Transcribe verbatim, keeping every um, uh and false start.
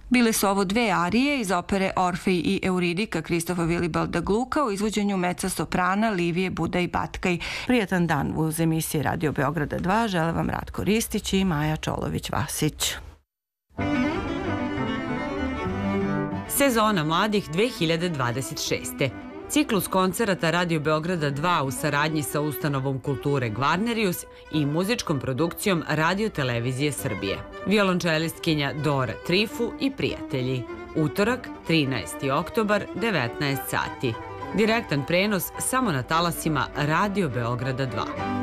Bile su ovo dve arije iz opere Orfej i Euridika Kristofa Wilibalda Gluka u izvođenju meca-soprana Livije Budaj Batkaj. Prijatan dan uz emisiji Radio Beograda dva. Žele vam Ratko Ristić i Maja Čolović-Vasić. Sezona mladih dve hiljade dvadeset šeste. Ciklus koncerata Radio Beograda dva u saradnji sa Ustanovom kulture Gvarnerius i muzičkom produkcijom Radio Televizije Srbije. Violončelistkinja Dora Trifu i prijatelji. Utorak, trinaesti oktobar, devetnaest sati. Direktan prenos samo na talasima Radio Beograda dva.